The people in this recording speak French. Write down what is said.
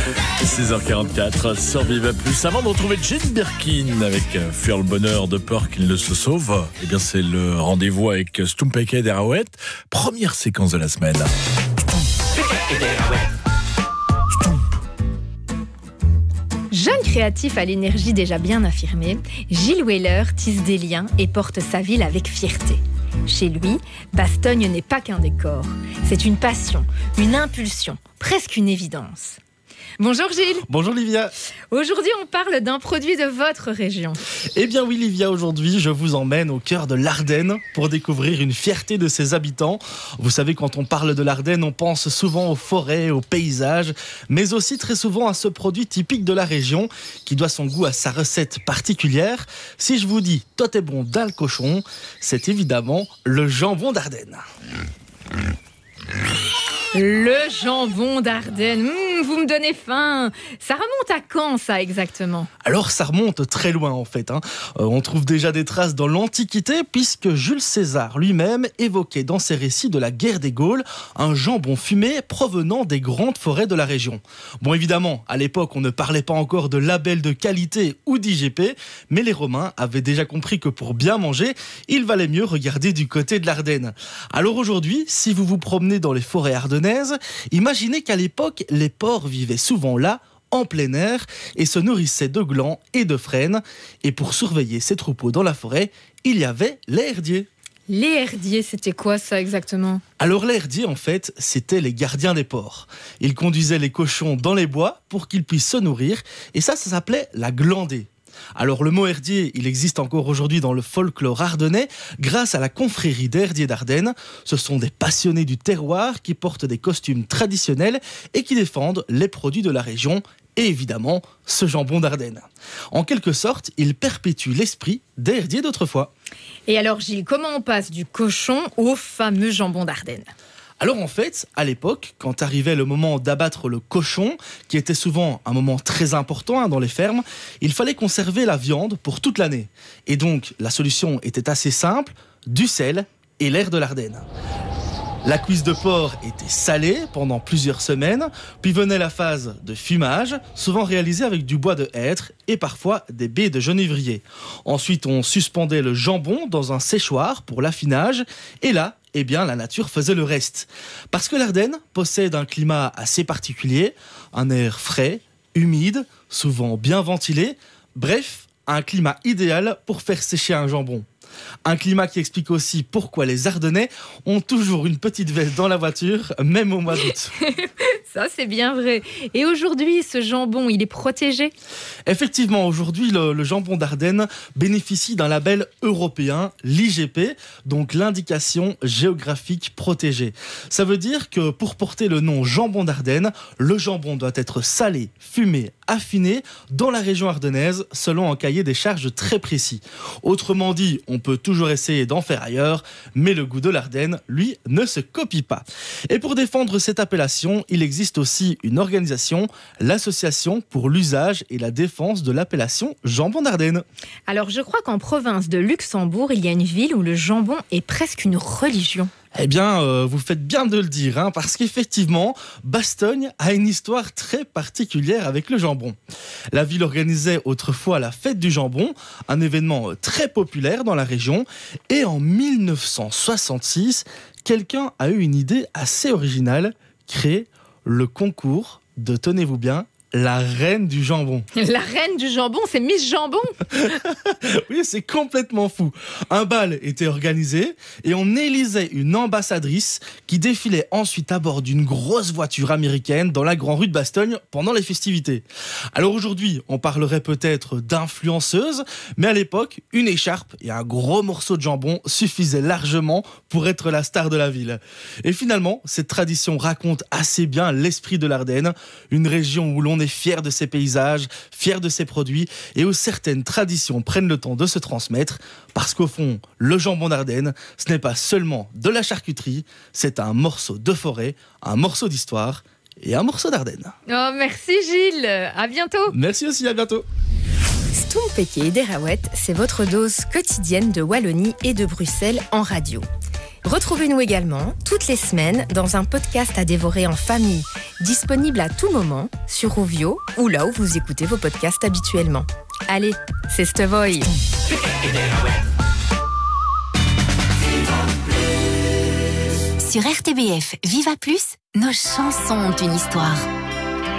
16h44 sur Viva Plus. Avant de retrouver Jane Birkin avec Fuir le bonheur de peur qu'il ne se sauve, eh bien c'est le rendez-vous avec Stumpeke et Derawet. Première séquence de la semaine. Jeune créatif à l'énergie déjà bien affirmée, Gilles Wheeler tisse des liens et porte sa ville avec fierté. Chez lui, Bastogne n'est pas qu'un décor. C'est une passion, une impulsion, presque une évidence. Bonjour Gilles. Bonjour Livia. Aujourd'hui, on parle d'un produit de votre région. Eh bien oui Livia, aujourd'hui je vous emmène au cœur de l'Ardenne pour découvrir une fierté de ses habitants. Vous savez, quand on parle de l'Ardenne, on pense souvent aux forêts, aux paysages, mais aussi très souvent à ce produit typique de la région qui doit son goût à sa recette particulière. Si je vous dis tot est bon dans le cochon, c'est évidemment le jambon d'Ardenne. Le jambon d'Ardenne, vous me donnez faim. Ça remonte à quand ça exactement ? Alors ça remonte très loin en fait. On trouve déjà des traces dans l'Antiquité puisque Jules César lui-même évoquait dans ses récits de la guerre des Gaules un jambon fumé provenant des grandes forêts de la région. Bon évidemment, à l'époque on ne parlait pas encore de label de qualité ou d'IGP, mais les Romains avaient déjà compris que pour bien manger, il valait mieux regarder du côté de l'Ardenne. Alors aujourd'hui, si vous vous promenez dans les forêts ardennaises, imaginez qu'à l'époque, les porcs vivaient souvent là, en plein air, et se nourrissaient de glands et de frênes. Et pour surveiller ces troupeaux dans la forêt, il y avait les herdiers. Les herdiers, c'était quoi ça exactement ? Alors les herdiers, en fait, c'étaient les gardiens des porcs. Ils conduisaient les cochons dans les bois pour qu'ils puissent se nourrir, et ça s'appelait la glandée. Alors le mot herdier, il existe encore aujourd'hui dans le folklore ardennais grâce à la confrérie des herdiers d'Ardennes. Ce sont des passionnés du terroir qui portent des costumes traditionnels et qui défendent les produits de la région et évidemment ce jambon d'Ardenne. En quelque sorte, il perpétue l'esprit des herdiers d'autrefois. Et alors Gilles, comment on passe du cochon au fameux jambon d'Ardenne ? Alors en fait, à l'époque, quand arrivait le moment d'abattre le cochon, qui était souvent un moment très important dans les fermes, il fallait conserver la viande pour toute l'année. Et donc, la solution était assez simple, du sel et l'air de l'Ardenne. La cuisse de porc était salée pendant plusieurs semaines, puis venait la phase de fumage, souvent réalisée avec du bois de hêtre et parfois des baies de genévrier. Ensuite, on suspendait le jambon dans un séchoir pour l'affinage, et là, eh bien, la nature faisait le reste. Parce que l'Ardenne possède un climat assez particulier, un air frais, humide, souvent bien ventilé, bref, un climat idéal pour faire sécher un jambon. Un climat qui explique aussi pourquoi les Ardennais ont toujours une petite veste dans la voiture, même au mois d'août. Ça, c'est bien vrai. Et aujourd'hui, ce jambon, il est protégé ? Effectivement, aujourd'hui, le jambon d'Ardenne bénéficie d'un label européen, l'IGP, donc l'indication géographique protégée. Ça veut dire que pour porter le nom jambon d'Ardenne, le jambon doit être salé, fumé, affiné dans la région ardennaise selon un cahier des charges très précis. Autrement dit, on peut toujours essayer d'en faire ailleurs, mais le goût de l'Ardenne, lui, ne se copie pas. Et pour défendre cette appellation, il existe aussi une organisation, l'Association pour l'usage et la défense de l'appellation jambon d'Ardenne. Alors, je crois qu'en province de Luxembourg, il y a une ville où le jambon est presque une religion. Eh bien, vous faites bien de le dire, parce qu'effectivement, Bastogne a une histoire très particulière avec le jambon. La ville organisait autrefois la fête du jambon, un événement très populaire dans la région, et en 1966, quelqu'un a eu une idée assez originale, créer le concours de, tenez-vous bien, la reine du jambon. La reine du jambon, c'est Miss Jambon ? Oui, c'est complètement fou. Un bal était organisé et on élisait une ambassadrice qui défilait ensuite à bord d'une grosse voiture américaine dans la grande rue de Bastogne pendant les festivités. Alors aujourd'hui, on parlerait peut-être d'influenceuse, mais à l'époque, une écharpe et un gros morceau de jambon suffisaient largement pour être la star de la ville. Et finalement, cette tradition raconte assez bien l'esprit de l'Ardenne, une région où l'on est fier de ses paysages, fier de ses produits et où certaines traditions prennent le temps de se transmettre parce qu'au fond, le jambon d'Ardenne, ce n'est pas seulement de la charcuterie, c'est un morceau de forêt, un morceau d'histoire et un morceau d'Ardenne. Oh, merci Gilles, à bientôt. Merci aussi, à bientôt. Stumpeke et Derawet, c'est votre dose quotidienne de Wallonie et de Bruxelles en radio. Retrouvez-nous également toutes les semaines dans un podcast à dévorer en famille, disponible à tout moment sur Rovio ou là où vous écoutez vos podcasts habituellement. Allez, c'est Stevoy. Sur RTBF Viva Plus, nos chansons ont une histoire.